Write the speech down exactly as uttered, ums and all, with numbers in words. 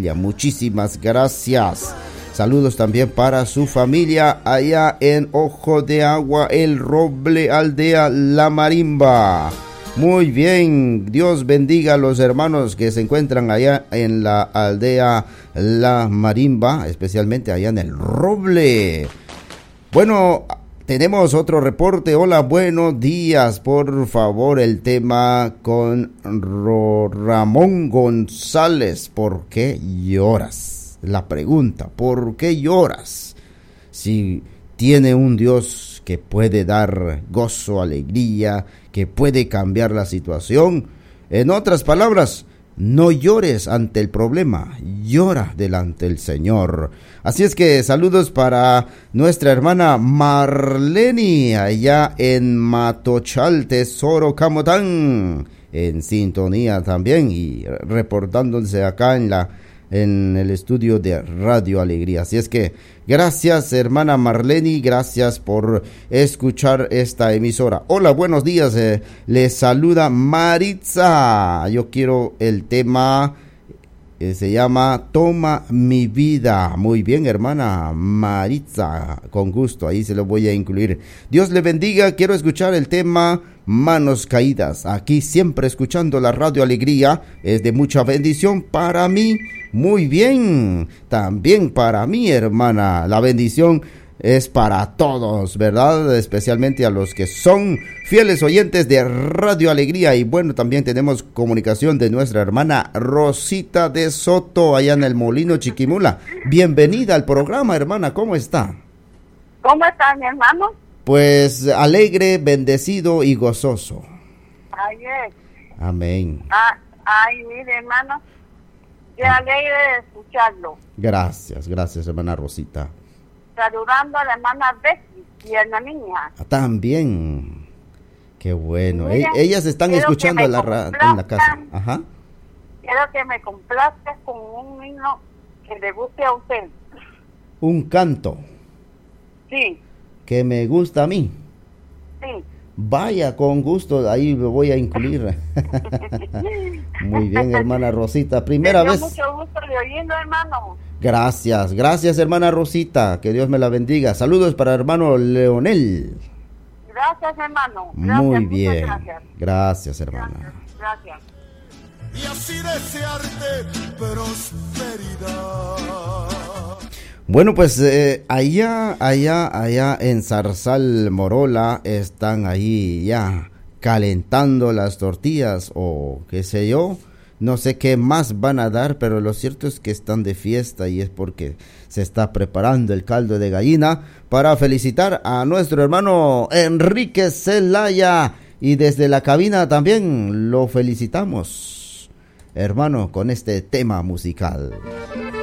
Muchísimas gracias. Saludos también para su familia allá en Ojo de Agua, El Roble, aldea La Marimba. Muy bien, Dios bendiga a los hermanos que se encuentran allá en la aldea La Marimba, especialmente allá en El Roble. Bueno, tenemos otro reporte. Hola, buenos días. Por favor, el tema con Ro- Ramón González. ¿Por qué lloras? La pregunta, ¿por qué lloras? Si tiene un Dios que puede dar gozo, alegría, que puede cambiar la situación. En otras palabras, no llores ante el problema, llora delante del Señor. Así es que saludos para nuestra hermana Marleni, allá en Matochal, Tesoro, Camotán, en sintonía también y reportándose acá en la en el estudio de Radio Alegría. Así es que gracias, hermana Marleni, gracias por escuchar esta emisora. Hola, buenos días, eh, les saluda Maritza. Yo quiero el tema, eh, se llama Toma mi vida. Muy bien, hermana Maritza, con gusto, ahí se lo voy a incluir. Dios le bendiga, quiero escuchar el tema Manos Caídas. Aquí siempre escuchando la Radio Alegría, es de mucha bendición para mí. Muy bien, también para mí, hermana, la bendición es para todos, ¿verdad? Especialmente a los que son fieles oyentes de Radio Alegría. Y bueno, también tenemos comunicación de nuestra hermana Rosita de Soto, allá en el Molino Chiquimula. Bienvenida al programa, hermana, ¿cómo está? ¿Cómo está, mi hermano? Pues alegre, bendecido y gozoso. Ay, es. Amén. Ah, ay, mire, hermano, qué alegre de escucharlo. Gracias, gracias, hermana Rosita. Saludando a la hermana Becky y a la niña. También. Qué bueno. Mira, E- ellas están escuchando en la, ra- en la casa. Ajá. Quiero que me complazca con un himno que le guste a usted. Un canto Sí, que me gusta a mí. sí. Vaya, con gusto, ahí lo voy a incluir. Muy bien, hermana Rosita. Primera Me dio vez. mucho gusto de oírlo, hermano. Gracias, gracias, hermana Rosita. Que Dios me la bendiga. Saludos para hermano Leonel. Gracias, hermano. Gracias, Muy muchas bien. Gracias. Gracias, hermana. Gracias. Y así desearte prosperidad. Bueno, pues eh, allá, allá, allá en Zarzal Morola están ahí ya calentando las tortillas o qué sé yo. No sé qué más van a dar, pero lo cierto es que están de fiesta y es porque se está preparando el caldo de gallina para felicitar a nuestro hermano Enrique Zelaya. Y desde la cabina también lo felicitamos, hermano, con este tema musical.